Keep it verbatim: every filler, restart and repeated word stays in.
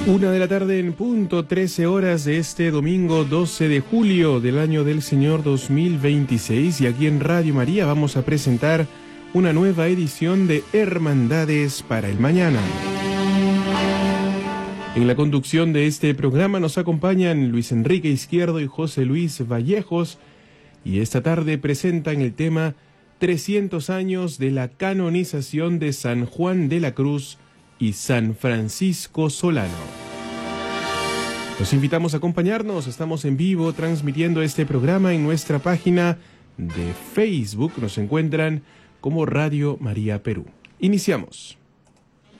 Una de la tarde en punto, trece horas de este domingo doce de julio del año del Señor dos mil veintiséis, y aquí en Radio María vamos a presentar una nueva edición de Hermandades para el Mañana. En la conducción de este programa nos acompañan Luis Enrique Izquierdo y José Luis Vallejos, y esta tarde presentan el tema trescientos años de la canonización de San Juan de la Cruz y San Francisco Solano. Los invitamos a acompañarnos, estamos en vivo transmitiendo este programa en nuestra página de Facebook, nos encuentran como Radio María Perú. Iniciamos.